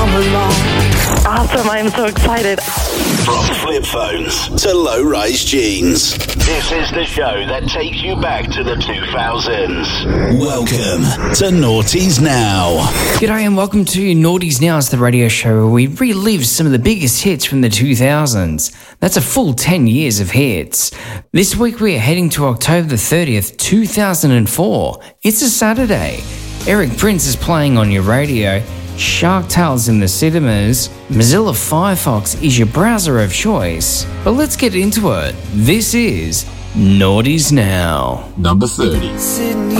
come along. Awesome, I am so excited. From flip phones to low-rise jeans, this is the show that takes you back to the 2000s. Welcome to Noughties Now. G'day and welcome to Noughties Now. It's the radio show where we relive some of the biggest hits from the 2000s. That's a full 10 years of hits. This week we are heading to October the 30th, 2004. It's a Saturday. Eric Prince is playing on your radio. Shark Tale's in the cinemas. Mozilla Firefox is your browser of choice. But let's get into it. This is Noughties Now. Number 30. Sitting